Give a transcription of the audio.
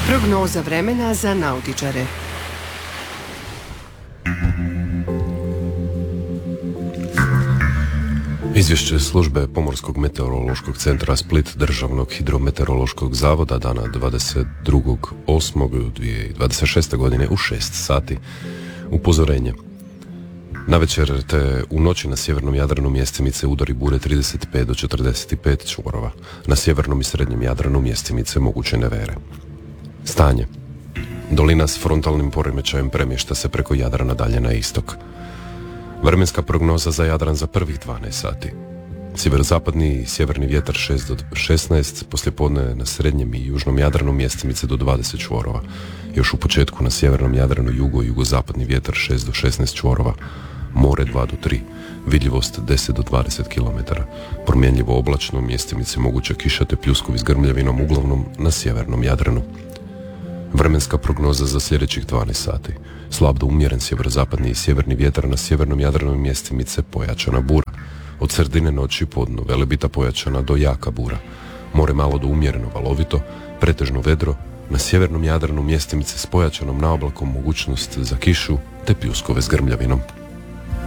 Prognoza vremena za nautičare. Izvješće službe Pomorskog meteorološkog centra Split Državnog hidrometeorološkog zavoda dana 22.8.2026. godine u 6 sati. Upozorenje. Navečer te u noći na sjevernom Jadranu mjestimice udari bure 35 do 45 čvorova. Na sjevernom i srednjem Jadranu mjestimice moguće nevere. Stanje. Dolina s frontalnim poremećajem premješta se preko Jadrana dalje na istok. Vremenska prognoza za Jadran za prvih 12 sati. Sjeverozapadni i sjeverni vjetar 6 do 16, poslijepodne na srednjem i južnom Jadranu mjestimice do 20 čvorova. Još u početku na sjevernom Jadranu jugozapadni vjetar 6 do 16 čvorova. More 2 do 3, vidljivost 10 do 20 km. Promjenljivo oblačno, mjestimice moguće kiša te pljuskovi s grmljavinom uglavnom na sjevernom Jadranu. Vremenska prognoza za sljedećih 12 sati. Slab do umjeren sjeverozapadni i sjeverni vjetar na sjevernom Jadranu mjestimice pojačana bura. Od sredine noći podno Velebita pojačana do jaka bura. More malo do umjereno valovito, pretežno vedro, na sjevernom Jadranu mjestimice s pojačanom naoblakom mogućnost za kišu te pljuskove s grmljavinom.